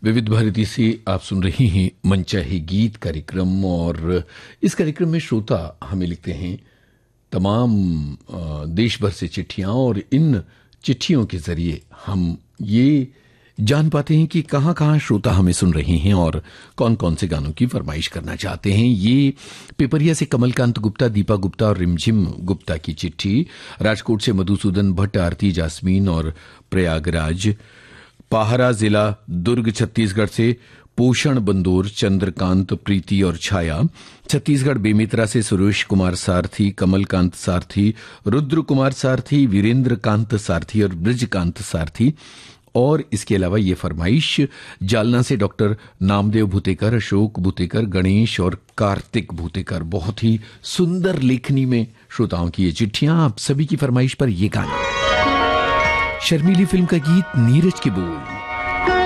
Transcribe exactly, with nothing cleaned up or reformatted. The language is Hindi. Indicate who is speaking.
Speaker 1: विविध भारती से आप सुन रही हैं मनचाहे गीत कार्यक्रम। और इस कार्यक्रम में श्रोता हमें लिखते हैं तमाम देश भर से चिट्ठियां, और इन चिट्ठियों के जरिए हम ये जान पाते हैं कि कहां कहां श्रोता हमें सुन रहे हैं और कौन कौन से गानों की फरमाइश करना चाहते हैं। ये पिपरिया से कमलकांत गुप्ता, दीपा गुप्ता और रिमझिम गुप्ता की चिट्ठी, राजकोट से मधुसूदन भट्ट, आरती जास्मीन और प्रयागराज, पाहरा जिला दुर्ग छत्तीसगढ़ से पोषण बंदोर, चंद्रकांत, प्रीति और छाया, छत्तीसगढ़ बेमेतरा से सुरेश कुमार सारथी, कमलकांत सारथी, रुद्र कुमार सारथी, वीरेंद्र कांत सारथी और ब्रजकांत सारथी। और इसके अलावा ये फरमाइश जालना से डॉक्टर नामदेव भूतेकर, अशोक भूतेकर, गणेश और कार्तिक भूतेकर। बहुत ही सुंदर लेखनी में श्रोताओं की ये चिट्ठियां। आप सभी की फरमाइश पर ये गाना, शर्मीली फिल्म का गीत, नीरज के बोल।